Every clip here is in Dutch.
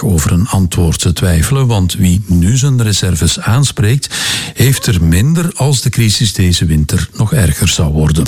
over een antwoord te twijfelen, want wie nu zijn reserves aanspreekt, heeft er minder als de crisis deze winter nog erger zou worden.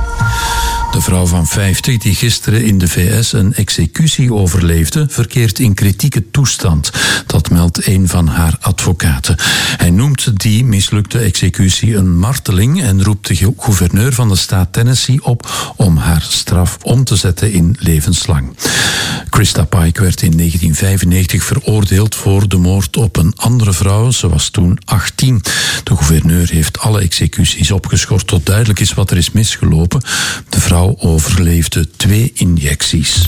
De vrouw van 50 die gisteren in de VS een executie overleefde, verkeert in kritieke toestand. Dat meldt een van haar advocaten. Hij noemt die mislukte executie een marteling en roept de gouverneur van de staat Tennessee op om haar straf om te zetten in levenslang. Krista Pike werd in 1995 veroordeeld voor de moord op een andere vrouw. Ze was toen 18. De gouverneur heeft alle executies opgeschort tot duidelijk is wat er is misgelopen. De vrouw overleefde 2 injecties.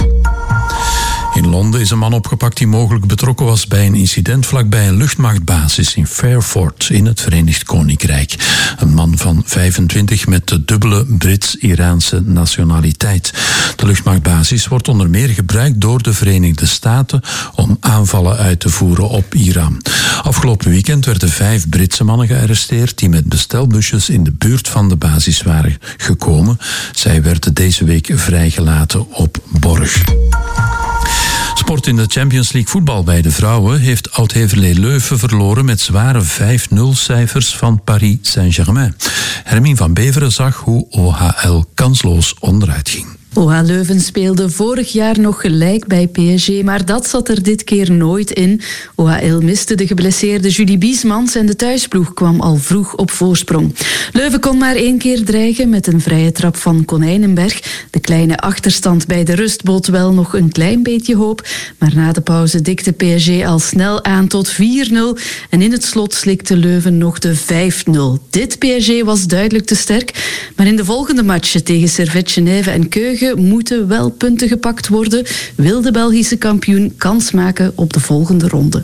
In Londen is een man opgepakt die mogelijk betrokken was bij een incident vlakbij een luchtmachtbasis in Fairford in het Verenigd Koninkrijk. Een man van 25 met de dubbele Brits-Iraanse nationaliteit. De luchtmachtbasis wordt onder meer gebruikt door de Verenigde Staten om aanvallen uit te voeren op Iran. Afgelopen weekend werden 5 Britse mannen gearresteerd die met bestelbusjes in de buurt van de basis waren gekomen. Zij werden deze week vrijgelaten op borg. Sport in de Champions League voetbal bij de vrouwen heeft Oud-Heverlee Leuven verloren met zware 5-0 cijfers van Paris Saint-Germain. Hermine van Beveren zag hoe OHL kansloos onderuit ging. OH Leuven speelde vorig jaar nog gelijk bij PSG, maar dat zat er dit keer nooit in. OHL miste de geblesseerde Julie Biesmans en de thuisploeg kwam al vroeg op voorsprong. Leuven kon maar 1 keer dreigen met een vrije trap van Konijnenberg. De kleine achterstand bij de rust bood wel nog een klein beetje hoop, maar na de pauze dikte PSG al snel aan tot 4-0 en in het slot slikte Leuven nog de 5-0. Dit PSG was duidelijk te sterk, maar in de volgende matchen tegen Servette Genève en Keugen moeten wel punten gepakt worden. Wil de Belgische kampioen kans maken op de volgende ronde.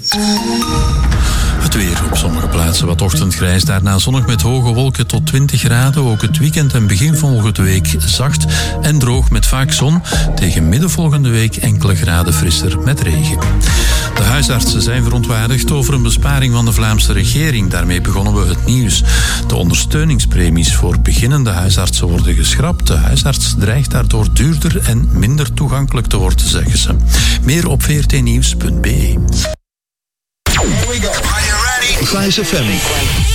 Het weer op sommige plaatsen wat ochtendgrijs, daarna zonnig met hoge wolken tot 20 graden. Ook het weekend en begin volgende week zacht en droog met vaak zon. Tegen midden volgende week enkele graden frisser met regen. De huisartsen zijn verontwaardigd over een besparing van de Vlaamse regering. Daarmee begonnen we het nieuws. De ondersteuningspremies voor beginnende huisartsen worden geschrapt. De huisarts dreigt daardoor duurder en minder toegankelijk te worden, zeggen ze. Meer op vrtnieuws.be. Here we go. Are you ready? Vice FM.